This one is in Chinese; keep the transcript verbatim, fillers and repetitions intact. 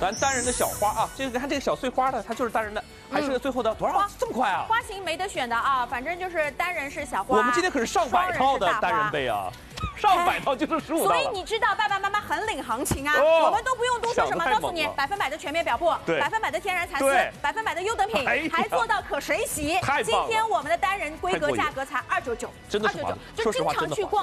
咱单人的小花啊，这个看这个小碎花的，它就是单人的，还是最后的多少？这么快啊？ 花型没得选的啊，反正就是单人是小花。 我们今天可是上百套的单人被啊。 上百套就是十五套， 所以你知道爸爸妈妈很领行情啊，哦、我们都不用多说什么，告诉你百分百的全面表布，百分百的天然蚕丝，百分百的优等品，哎、还做到可水洗。今天我们的单人规格价格才二九九， 真的是划算， 就经常去逛。